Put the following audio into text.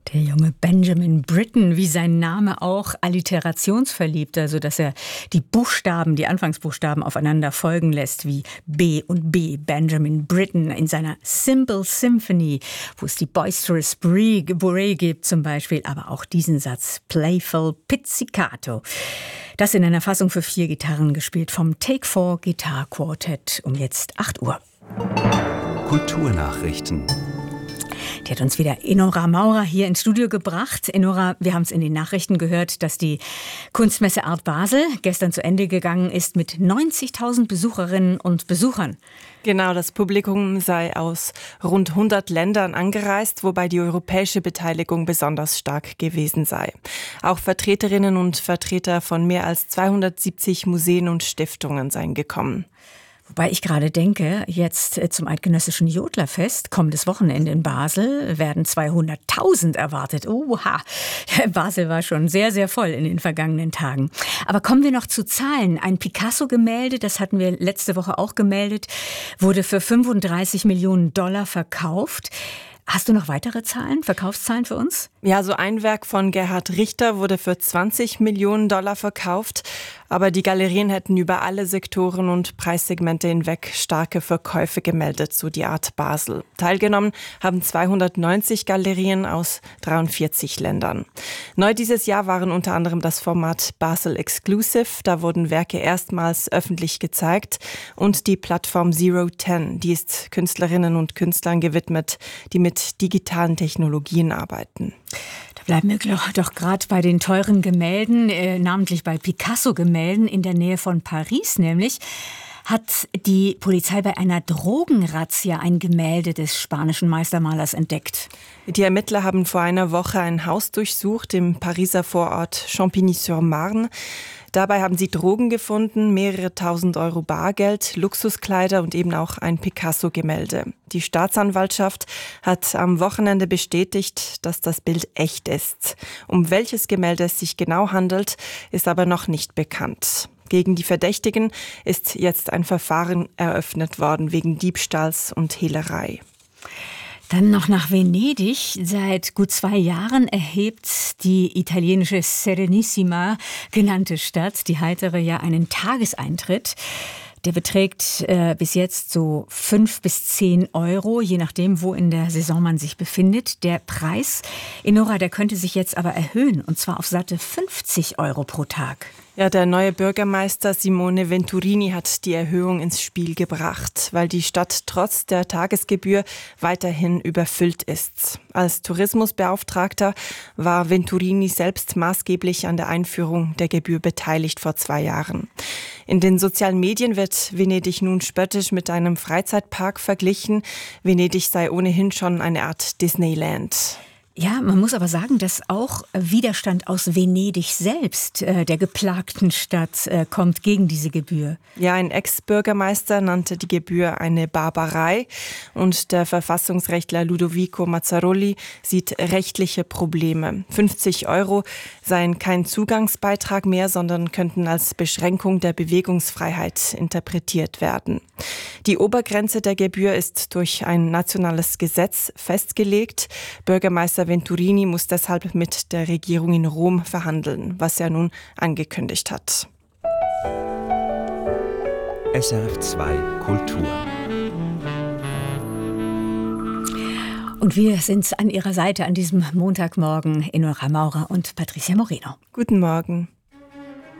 Der junge Benjamin Britten, wie sein Name auch, alliterationsverliebt, also dass er die Buchstaben, die Anfangsbuchstaben aufeinander folgen lässt, wie B und B. Benjamin Britten in seiner Simple Symphony, wo es die Boisterous Bourrée gibt zum Beispiel, aber auch diesen Satz, Playful Pizzicato. Das in einer Fassung für 4 Gitarren gespielt vom Take 4 Guitar Quartet um jetzt 8 Uhr. Kulturnachrichten. Die hat uns wieder Enora Maurer hier ins Studio gebracht. Enora, wir haben es in den Nachrichten gehört, dass die Kunstmesse Art Basel gestern zu Ende gegangen ist mit 90.000 Besucherinnen und Besuchern. Genau, das Publikum sei aus rund 100 Ländern angereist, wobei die europäische Beteiligung besonders stark gewesen sei. Auch Vertreterinnen und Vertreter von mehr als 270 Museen und Stiftungen seien gekommen. Wobei ich gerade denke, jetzt zum Eidgenössischen Jodlerfest, kommendes Wochenende in Basel, werden 200.000 erwartet. Oha, Basel war schon sehr, sehr voll in den vergangenen Tagen. Aber kommen wir noch zu Zahlen. Ein Picasso-Gemälde, das hatten wir letzte Woche auch gemeldet, wurde für $35 Millionen verkauft. Hast du noch weitere Zahlen, Verkaufszahlen für uns? Ja, so ein Werk von Gerhard Richter wurde für $20 Millionen verkauft. Aber die Galerien hätten über alle Sektoren und Preissegmente hinweg starke Verkäufe gemeldet, so die Art Basel. Teilgenommen haben 290 Galerien aus 43 Ländern. Neu dieses Jahr waren unter anderem das Format Basel Exclusive, da wurden Werke erstmals öffentlich gezeigt, und die Plattform Zero Ten, die ist Künstlerinnen und Künstlern gewidmet, die mit digitalen Technologien arbeiten. Bleiben wir doch gerade bei den teuren Gemälden, namentlich bei Picasso-Gemälden in der Nähe von Paris nämlich. Hat die Polizei bei einer Drogenrazzia ein Gemälde des spanischen Meistermalers entdeckt. Die Ermittler haben vor einer Woche ein Haus durchsucht im Pariser Vorort Champigny-sur-Marne. Dabei haben sie Drogen gefunden, mehrere tausend Euro Bargeld, Luxuskleider und eben auch ein Picasso-Gemälde. Die Staatsanwaltschaft hat am Wochenende bestätigt, dass das Bild echt ist. Um welches Gemälde es sich genau handelt, ist aber noch nicht bekannt. Gegen die Verdächtigen ist jetzt ein Verfahren eröffnet worden wegen Diebstahls und Hehlerei. Dann noch nach Venedig. Seit gut 2 Jahren erhebt die italienische Serenissima genannte Stadt, die heitere, ja einen Tageseintritt. Der beträgt bis jetzt so 5 bis 10 Euro, je nachdem, wo in der Saison man sich befindet. Der Preis, Enora, der könnte sich jetzt aber erhöhen, und zwar auf satte 50 Euro pro Tag. Ja, der neue Bürgermeister Simone Venturini hat die Erhöhung ins Spiel gebracht, weil die Stadt trotz der Tagesgebühr weiterhin überfüllt ist. Als Tourismusbeauftragter war Venturini selbst maßgeblich an der Einführung der Gebühr beteiligt vor 2 Jahren. In den sozialen Medien wird Venedig nun spöttisch mit einem Freizeitpark verglichen. Venedig sei ohnehin schon eine Art Disneyland. Ja, man muss aber sagen, dass auch Widerstand aus Venedig selbst, der geplagten Stadt, kommt gegen diese Gebühr. Ja, ein Ex-Bürgermeister nannte die Gebühr eine Barbarei, und der Verfassungsrechtler Ludovico Mazzaroli sieht rechtliche Probleme. 50 Euro seien kein Zugangsbeitrag mehr, sondern könnten als Beschränkung der Bewegungsfreiheit interpretiert werden. Die Obergrenze der Gebühr ist durch ein nationales Gesetz festgelegt. Bürgermeister Venturini muss deshalb mit der Regierung in Rom verhandeln, was er nun angekündigt hat. SRF 2 Kultur. Und wir sind an Ihrer Seite an diesem Montagmorgen, Enora Maurer und Patricia Moreno. Guten Morgen.